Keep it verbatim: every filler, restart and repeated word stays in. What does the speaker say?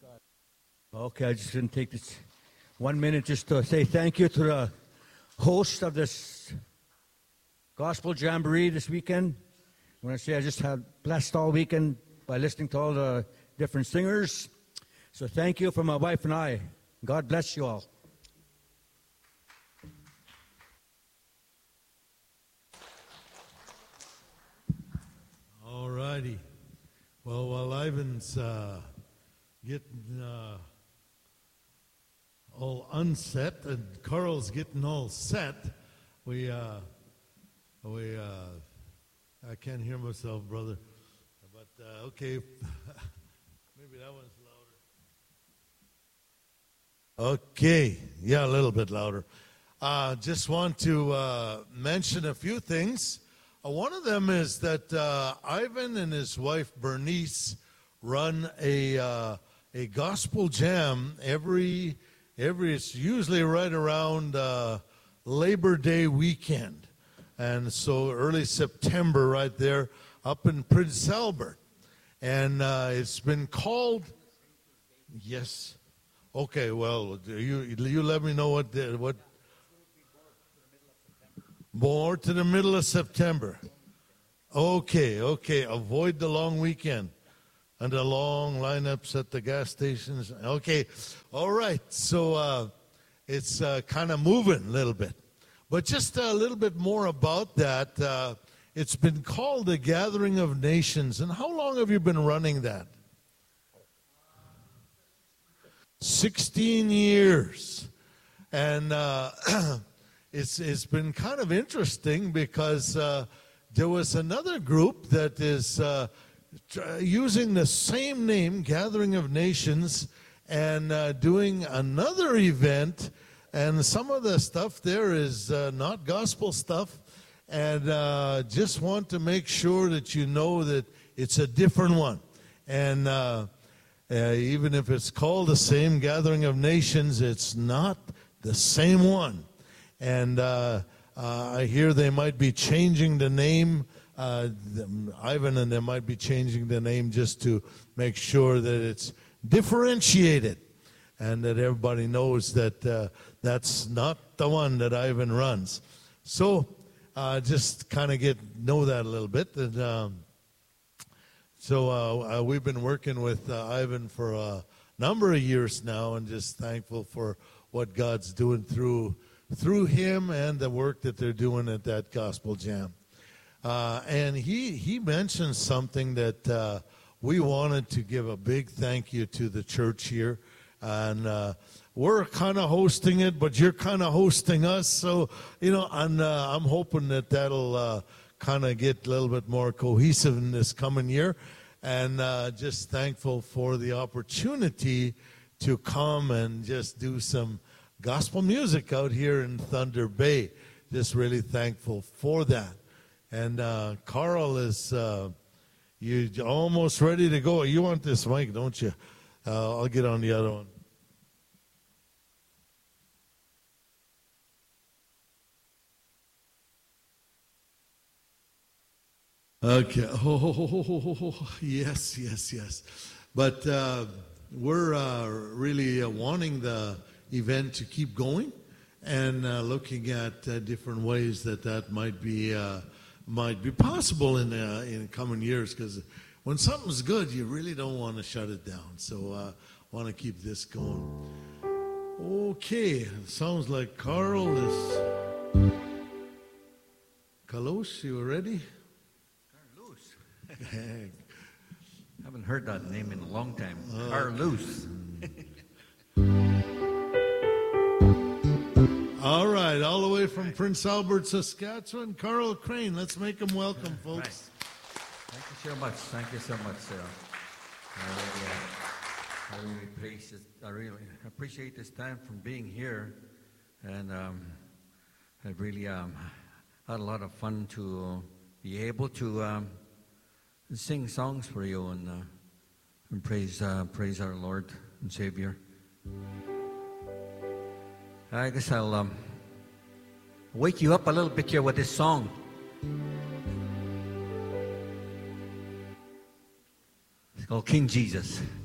Okay, I just going to take this one minute just to say thank you to the host of this Gospel Jamboree this weekend. I want to say I just had blessed all weekend by listening to all the different singers. So thank you from my wife and I. God bless you all. All righty. Well, while Ivan's uh, getting uh, all unset and Carl's getting all set, we, uh, we, uh, I can't hear myself, brother. But, uh, okay, maybe that one's louder. Okay, yeah, a little bit louder. Uh, just want to uh, mention a few things. Uh, one of them is that uh, Ivan and his wife Bernice run a uh, a gospel jam every every. It's usually right around uh, Labor Day weekend, and so early September, right there up in Prince Albert, and uh, it's been called. Yes. Okay. Well, you you let me know what the, what. More to the middle of September. Okay, okay. Avoid the long weekend and the long lineups at the gas stations. Okay, all right. So uh, it's uh, kind of moving a little bit. But just a little bit more about that. Uh, it's been called the Gathering of Nations. And how long have you been running that? sixteen years. And uh, it's it's been kind of interesting because uh, there was another group that is uh, using the same name, Gathering of Nations, and uh, doing another event. And some of the stuff there is uh, not gospel stuff. And uh, just want to make sure that you know that it's a different one. And uh, uh, even if it's called the same Gathering of Nations, it's not the same one. And uh, uh, I hear they might be changing the name. Uh, Ivan and they might be changing the name just to make sure that it's differentiated and that everybody knows that uh, that's not the one that Ivan runs. So uh, just kind of get know that a little bit. And um, so uh, uh, we've been working with uh, Ivan for a number of years now, and just thankful for what God's doing through through him and the work that they're doing at that Gospel Jam. Uh, and he he mentioned something that uh, we wanted to give a big thank you to the church here. And uh, we're kind of hosting it, but you're kind of hosting us. So, you know, and, uh, I'm hoping that that'll uh, kind of get a little bit more cohesive in this coming year. And uh, just thankful for the opportunity to come and just do some gospel music out here in Thunder Bay. Just really thankful for that. And uh, Carl is uh, you almost ready to go. You want this mic, don't you? Uh, I'll get on the other one. Okay. Oh, yes, yes, yes. But uh, we're uh, really uh, wanting the event to keep going and uh, looking at uh, different ways that that might be uh, might be possible in uh, in coming years. Because when something's good, you really don't want to shut it down. So I uh, want to keep this going. Okay, sounds like Carl is. Carlos, you ready? I haven't heard that name in a long time. Uh, Carlos. All right, all the way from right. Prince Albert, Saskatchewan, Carl Crane. Let's make him welcome, folks. Right. Thank you so much. Thank you so much, Sarah. I really, uh, I really appreciate. I really appreciate this time from being here, and um, I really um, had a lot of fun to be able to. Um, Sing songs for you and, uh, and praise uh, praise our Lord and Savior. I guess I'll um, wake you up a little bit here with this song. It's called King Jesus.